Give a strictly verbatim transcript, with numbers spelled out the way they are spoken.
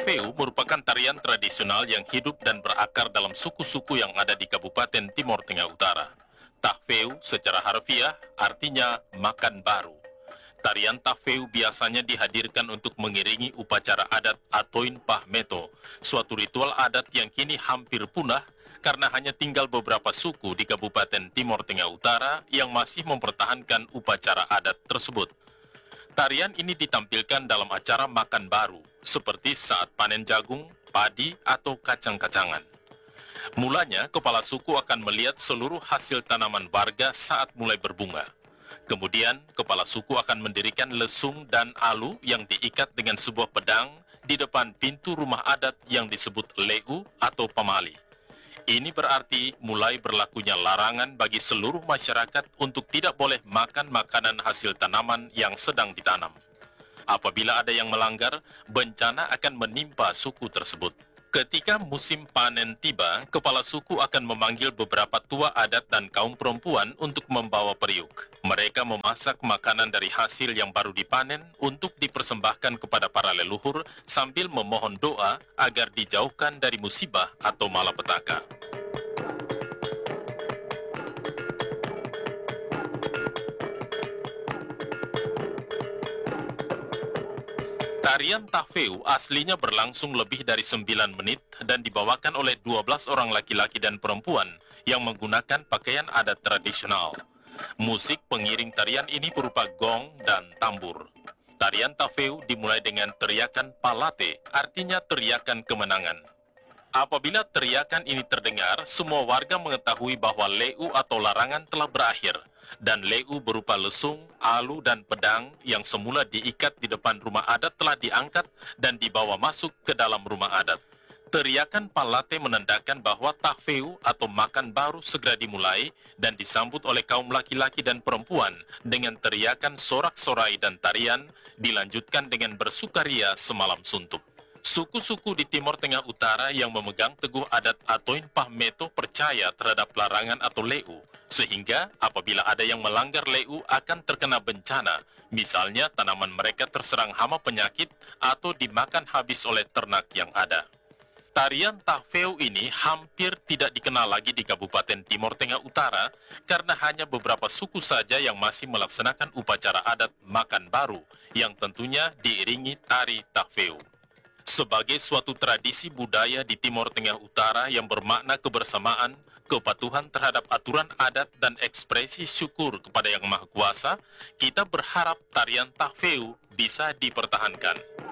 Tahfew merupakan tarian tradisional yang hidup dan berakar dalam suku-suku yang ada di Kabupaten Timor Tengah Utara. Tahfew secara harfiah artinya makan baru. Tarian Tahfew biasanya dihadirkan untuk mengiringi upacara adat Atoin Pahmeto, suatu ritual adat yang kini hampir punah karena hanya tinggal beberapa suku di Kabupaten Timor Tengah Utara yang masih mempertahankan upacara adat tersebut. Tarian ini ditampilkan dalam acara makan baru, seperti saat panen jagung, padi, atau kacang-kacangan. Mulanya, kepala suku akan melihat seluruh hasil tanaman warga saat mulai berbunga. Kemudian, kepala suku akan mendirikan lesung dan alu yang diikat dengan sebuah pedang di depan pintu rumah adat yang disebut leu atau pamali. Ini berarti mulai berlakunya larangan bagi seluruh masyarakat untuk tidak boleh makan makanan hasil tanaman yang sedang ditanam. Apabila ada yang melanggar, bencana akan menimpa suku tersebut. Ketika musim panen tiba, kepala suku akan memanggil beberapa tua adat dan kaum perempuan untuk membawa periuk. Mereka memasak makanan dari hasil yang baru dipanen untuk dipersembahkan kepada para leluhur sambil memohon doa agar dijauhkan dari musibah atau malapetaka. Tarian Tahfew aslinya berlangsung lebih dari sembilan menit dan dibawakan oleh dua belas orang laki-laki dan perempuan yang menggunakan pakaian adat tradisional. Musik pengiring tarian ini berupa gong dan tambur. Tarian Tahfew dimulai dengan teriakan palate, artinya teriakan kemenangan. Apabila teriakan ini terdengar, semua warga mengetahui bahwa leu atau larangan telah berakhir, dan leu berupa lesung, alu, dan pedang yang semula diikat di depan rumah adat telah diangkat dan dibawa masuk ke dalam rumah adat. Teriakan palate menandakan bahwa Tahfew atau makan baru segera dimulai dan disambut oleh kaum laki-laki dan perempuan dengan teriakan sorak-sorai dan tarian, dilanjutkan dengan bersukaria semalam suntuk. Suku-suku di Timor Tengah Utara yang memegang teguh adat Atoin Pahmeto percaya terhadap larangan atau leu, sehingga apabila ada yang melanggar leu akan terkena bencana, misalnya tanaman mereka terserang hama penyakit atau dimakan habis oleh ternak yang ada. Tarian Tahfew ini hampir tidak dikenal lagi di Kabupaten Timor Tengah Utara karena hanya beberapa suku saja yang masih melaksanakan upacara adat makan baru yang tentunya diiringi tari Tahfew. Sebagai suatu tradisi budaya di Timor Tengah Utara yang bermakna kebersamaan, kepatuhan terhadap aturan adat dan ekspresi syukur kepada Yang Maha Kuasa, kita berharap tarian Tahfew bisa dipertahankan.